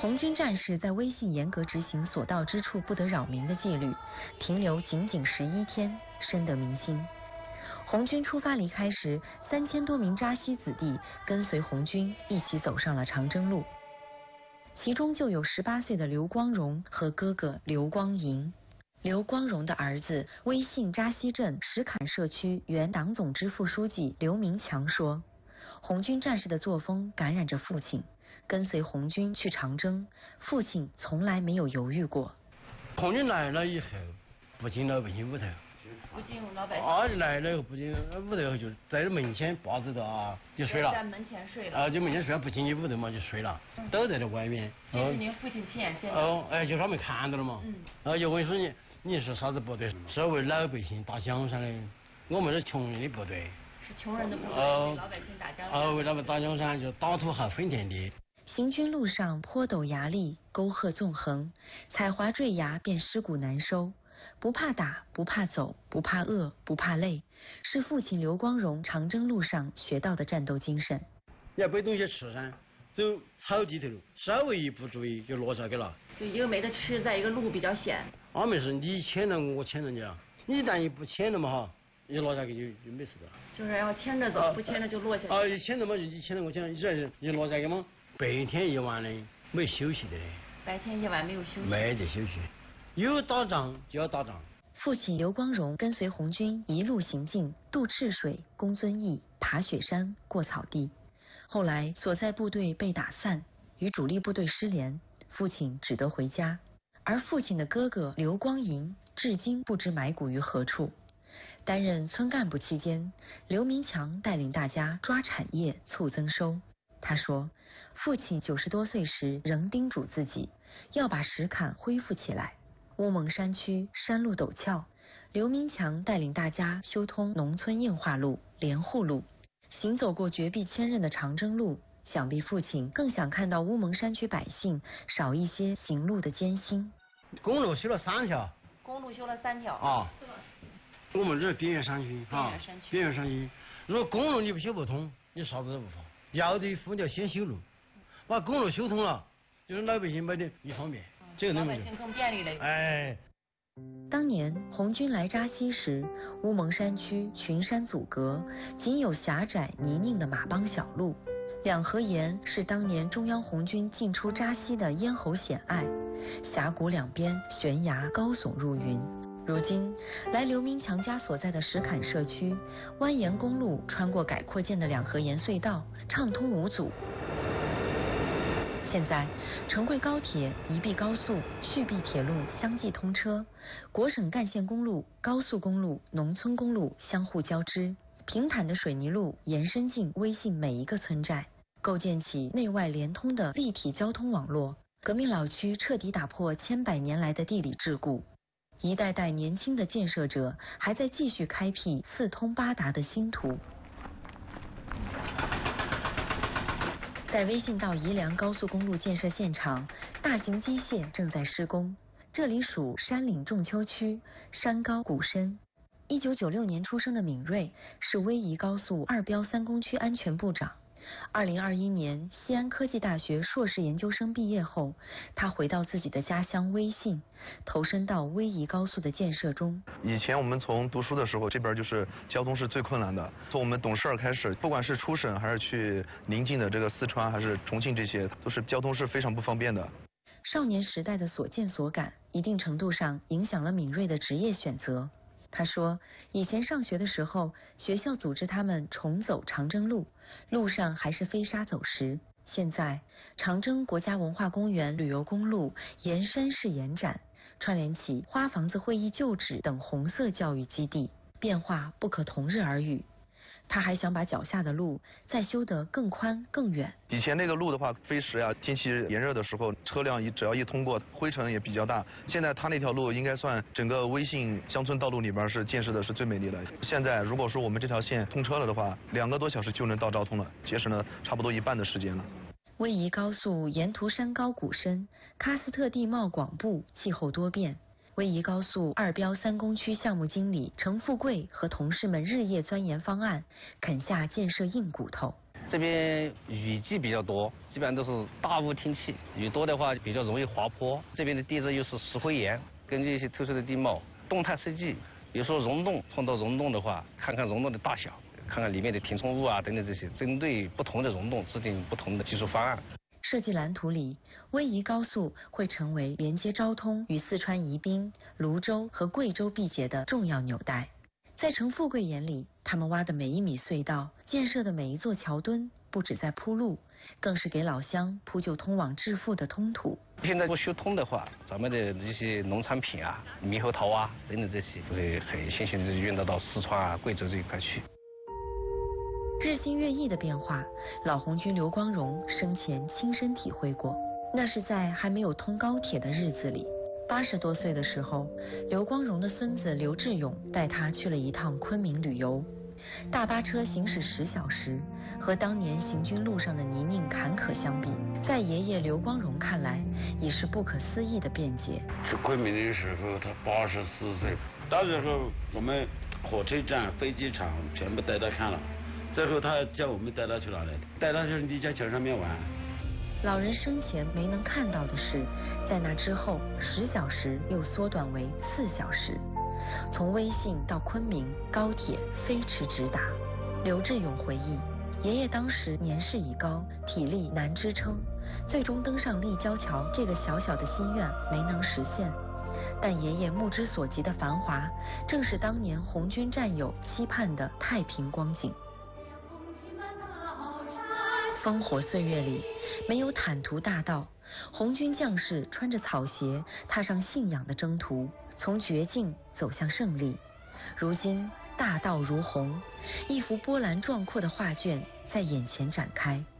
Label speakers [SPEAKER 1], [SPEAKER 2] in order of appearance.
[SPEAKER 1] 红军战士在微信严格执行所到之处不得扰民的纪律，停留仅仅11天，深得民心。红军出发离开时，3000多名扎西子弟跟随红军一起走上了长征路，其中就有18岁的刘光荣和哥哥刘光银。刘光荣的儿子，威信扎西镇石坎社区原党总支副书记刘明强说，红军战士的作风感染着父亲，跟随红军去长征，父亲从来没有犹豫过。
[SPEAKER 2] 红军来了以后，不进老百姓屋头，
[SPEAKER 3] 不进老百姓
[SPEAKER 2] 来了以后不进屋头，就在这门前把着的就睡了，
[SPEAKER 3] 在门前睡了，
[SPEAKER 2] 就门前睡了，不进去屋头嘛就睡了，都在这外面。
[SPEAKER 3] 这是您父亲亲眼见的？
[SPEAKER 2] 就他们看到了嘛。就问说你是啥子部队？是为老百姓打江山的，我们是穷人的部队。
[SPEAKER 3] 是穷人的部队，为老百姓打江山。
[SPEAKER 2] 为他们打江山，就打土豪分田地。
[SPEAKER 1] 行军路上坡陡崖砾，沟壑纵横，踩滑坠崖便尸骨难收。不怕打，不怕走，不怕饿，不怕累，是父亲刘光荣长征路上学到的战斗精神。
[SPEAKER 2] 你要背东西吃噻，走草地头，稍微一不注意就落下去了。
[SPEAKER 3] 就一个没得吃，再一个路比较险。
[SPEAKER 2] 没事，你牵着我牵着你啊，你一旦你不牵着嘛哈，一落下去就没事的。
[SPEAKER 3] 就是要牵着走，不牵着就落下去。
[SPEAKER 2] 牵着嘛，你牵着我牵着，你这一落下去嘛，白天一晚的没休息的。
[SPEAKER 3] 白天一晚没有休息。
[SPEAKER 2] 没得休息，有打仗就要打仗。
[SPEAKER 1] 父亲刘光荣跟随红军一路行进，渡赤水，攻遵义，爬雪山，过草地。后来所在部队被打散，与主力部队失联，父亲只得回家。而父亲的哥哥刘光银至今不知埋骨于何处。担任村干部期间，刘明强带领大家抓产业，促增收。他说，父亲90多岁时仍叮嘱自己要把石坎恢复起来。乌蒙山区山路陡峭，刘明强带领大家修通农村硬化路、连户路，行走过绝壁千仞的长征路。想必父亲更想看到乌蒙山区百姓少一些行路的艰辛。
[SPEAKER 2] 公路修了3条。
[SPEAKER 3] 公路修了3条。
[SPEAKER 2] 我们这是边缘山区边缘山区，如果公路你不修不通，你啥子都不发。要的夫你要先修路，把公路修通了，就是老百姓买的一方便，这个
[SPEAKER 3] 老百姓更便利了。
[SPEAKER 1] 当年红军来扎西时，乌蒙山区群山阻隔，仅有狭窄泥泞的马帮小路。两河沿是当年中央红军进出扎西的咽喉险隘，峡谷两边悬崖高耸入云。如今来刘明强家所在的石坎社区，蜿蜒公路穿过改扩建的两河沿隧道，畅通无阻。现在成贵高铁、宜碧高速、续碧铁路相继通车，国省干线公路、高速公路、农村公路相互交织，平坦的水泥路延伸进微信每一个村寨，构建起内外连通的立体交通网络。革命老区彻底打破千百年来的地理桎梏，一代代年轻的建设者还在继续开辟四通八达的新途。在微信到宜良高速公路建设现场，大型机械正在施工。这里属山岭仲丘区，山高谷深。1996年出生的敏锐是威仪高速2标3工区安全部长。2021年西安科技大学硕士研究生毕业后，他回到自己的家乡威信，投身到威仪高速的建设中。
[SPEAKER 4] 以前我们从读书的时候，这边就是交通是最困难的。从我们懂事开始，不管是出省还是去邻近的这个四川还是重庆，这些都是交通是非常不方便的。
[SPEAKER 1] 少年时代的所见所感，一定程度上影响了敏锐的职业选择。他说，以前上学的时候，学校组织他们重走长征路，路上还是飞沙走石。现在，长征国家文化公园旅游公路沿山势延展，串联起花房子会议旧址等红色教育基地，变化不可同日而语。他还想把脚下的路再修得更宽更远。
[SPEAKER 4] 以前那个路的话，飞石呀，天气炎热的时候，车辆只要一通过，灰尘也比较大。现在他那条路应该算整个微信乡村道路里边是建设的是最美丽的。现在如果说我们这条线通车了的话，2个多小时就能到昭通了，节省了差不多1半的时间了。
[SPEAKER 1] 威仪高速沿途山高谷深，喀斯特地貌广布，气候多变。威仪高速2标3工区项目经理程富贵和同事们日夜钻研方案，啃下建设硬骨头。
[SPEAKER 5] 这边雨季比较多，基本上都是大雾天气，雨多的话比较容易滑坡。这边的地质又是石灰岩，根据一些特殊的地貌，动态设计，比如说溶洞，碰到溶洞的话，看看溶洞的大小，看看里面的填充物啊等等这些，针对不同的溶洞制定不同的技术方案。
[SPEAKER 1] 设计蓝图里，威宜高速会成为连接昭通与四川宜宾、泸州和贵州毕节的重要纽带。在陈富贵眼里，他们挖的每一米隧道，建设的每一座桥墩，不止在铺路，更是给老乡铺就通往致富的通途。
[SPEAKER 5] 现在不修通的话，咱们的这些农产品啊、猕猴桃啊等等这些，会很先行的运到四川啊、贵州这一块去。
[SPEAKER 1] 日新月异的变化，老红军刘光荣生前亲身体会过。那是在还没有通高铁的日子里，80多岁的时候，刘光荣的孙子刘志勇带他去了一趟昆明旅游。大巴车行驶10小时，和当年行军路上的泥泞坎坷相比，在爷爷刘光荣看来，已是不可思议的便捷。
[SPEAKER 6] 去昆明的时候，他84岁，到时候我们火车站、飞机场全部带他看了。最后他叫我们带他去哪里？带他去立交桥上面玩。
[SPEAKER 1] 老人生前没能看到的是，在那之后10小时又缩短为4小时。从威信到昆明，高铁飞驰直达。刘志勇回忆，爷爷当时年事已高，体力难支撑，最终登上立交桥这个小小的心愿没能实现。但爷爷目之所及的繁华，正是当年红军战友期盼的太平光景。烽火岁月里，没有坦途大道，红军将士穿着草鞋，踏上信仰的征途，从绝境走向胜利。如今大道如虹，一幅波澜壮阔的画卷在眼前展开。